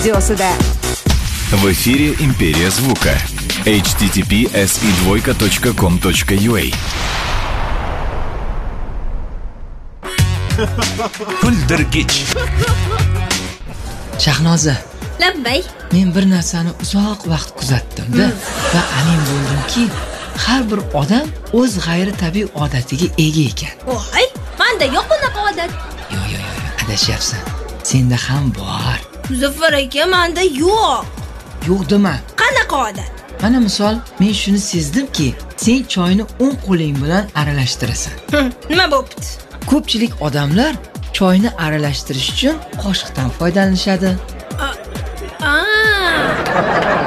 radiosida. В эфире «Империя звука». https://com.ua Kuldirgich. Shahnoza, Labbay. men bir narsani uzoq vaqt kuzatdim-da va amin bo'ldimki, har bir odam o'z g'ayri tabiiy odatiga ega ekan. Voy, menda yo'q bunaqa odat. Yo'q, adashyapsan. Senda ham bor. Muzaffar aka, menda yo'q. Yo'q dema. Qanaqa odat? Mana misol, men shuni sezdimki, sen choyni o'ng qo'ling bilan aralashtirasan. Nima bo'pti? Ko'pchilik odamlar choyni aralashtirish uchun qoshiqdan foydalanishadi.